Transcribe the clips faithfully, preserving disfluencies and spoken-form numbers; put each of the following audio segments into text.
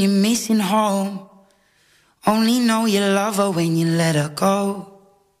You're missing home. Only know you love her when you let her go.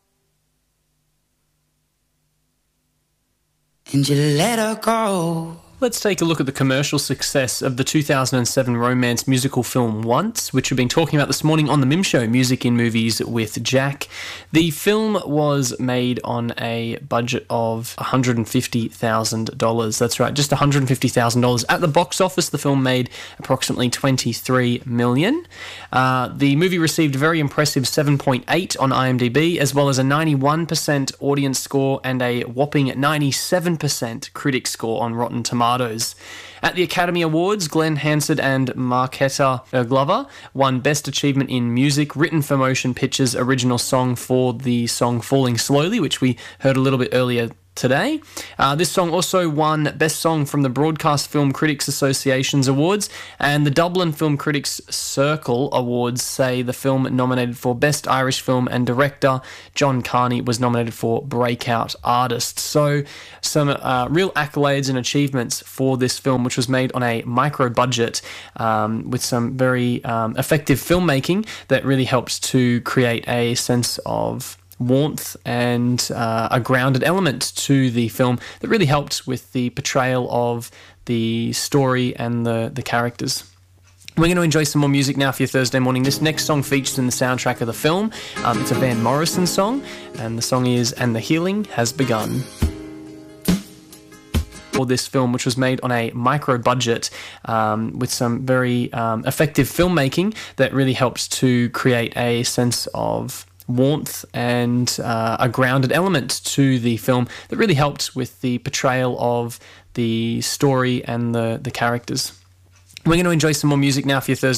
And you let her go. Let's take a look at the commercial success of the two thousand seven romance musical film Once, which we've been talking about this morning on the Mim Show, Music in Movies with Jack. The film was made on a budget of one hundred fifty thousand dollars. That's right, just one hundred fifty thousand dollars. At the box office, the film made approximately twenty-three million dollars. Uh, the movie received a very impressive seven point eight on IMDb, as well as a ninety-one percent audience score and a whopping ninety-seven percent critic score on Rotten Tomatoes. At the Academy Awards, Glenn Hansard and Marketa Glover won Best Achievement in Music, Written for Motion Pictures, Original Song for the song Falling Slowly, which we heard a little bit earlier today. Uh, this song also won Best Song from the Broadcast Film Critics Association's Awards, and the Dublin Film Critics Circle Awards say the film nominated for Best Irish Film and Director. John Carney was nominated for Breakout Artist. So some uh, real accolades and achievements for this film, which was made on a micro budget um, with some very um, effective filmmaking that really helped to create a sense of warmth and uh, a grounded element to the film that really helped with the portrayal of the story and the, the characters. We're going to enjoy some more music now for your Thursday morning. This next song features in the soundtrack of the film. Um, it's a Van Morrison song, and the song is And the Healing Has Begun. For this film, which was made on a micro budget um, with some very um, effective filmmaking that really helped to create a sense of warmth and uh, a grounded element to the film that really helped with the portrayal of the story and the, the characters. We're going to enjoy some more music now for your Thursday